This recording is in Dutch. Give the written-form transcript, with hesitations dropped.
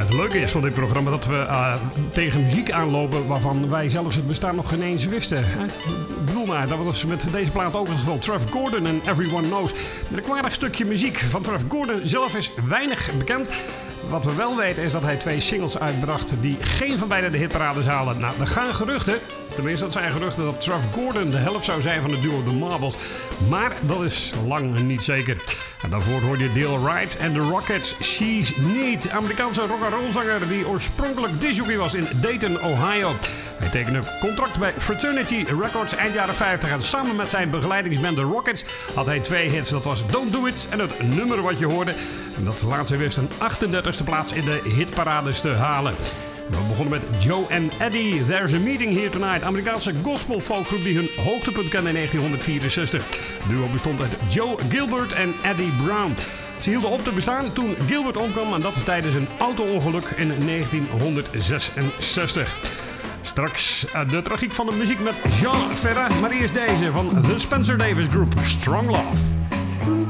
Het leuke is van dit programma dat we tegen muziek aanlopen waarvan wij zelfs het bestaan nog geen eens wisten. Ik bedoel maar, dat was met deze plaat ook het geval. Travis Gordon en Everyone Knows. Met een kwaardig stukje muziek van Travis Gordon zelf is weinig bekend. Wat we wel weten is dat hij 2 singles uitbracht die geen van beide de hitparades halen. Nou, er gaan geruchten, tenminste dat zijn geruchten, dat Travis Gordon de helft zou zijn van het duo The Marbles. Maar dat is lang niet zeker. En daarvoor hoorde je Dale Wright en The Rockets' She's Neat. Amerikaanse rock'n'roll zanger die oorspronkelijk discjockey was in Dayton, Ohio. Hij tekende een contract bij Fraternity Records eind jaren 50 en samen met zijn begeleidingsband The Rockets had hij 2 hits. Dat was Don't Do It en het nummer wat je hoorde. En dat laatste wist een 38e plaats in de hitparades te halen. We begonnen met Joe en Eddie. There's a Meeting Here Tonight. Amerikaanse gospel-folkgroep die hun hoogtepunt kende in 1964. Het duo bestond uit Joe Gilbert en Eddie Brown. Ze hielden op te bestaan toen Gilbert omkwam en dat tijdens een auto-ongeluk in 1966. Straks de tragiek van de muziek met Jean Ferrat, maar eerst deze van The Spencer Davis Group, Strong Love.